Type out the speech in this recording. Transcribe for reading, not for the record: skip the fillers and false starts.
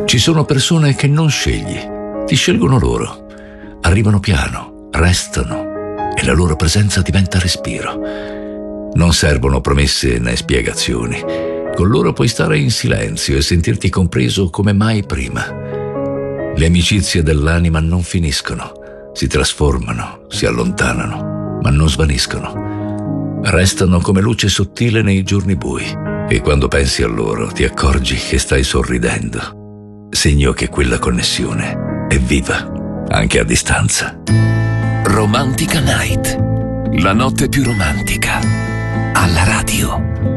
Ci sono persone che non scegli, ti scelgono loro. Arrivano piano, restano e la loro presenza diventa respiro. Non servono promesse né spiegazioni. Con loro puoi stare in silenzio e sentirti compreso come mai prima. Le amicizie dell'anima non finiscono, si trasformano, si allontanano, ma non svaniscono. Restano come luce sottile nei giorni bui e quando pensi a loro ti accorgi che stai sorridendo. Segno che quella connessione è viva, anche a distanza. Romantica Night, la notte più romantica, alla radio.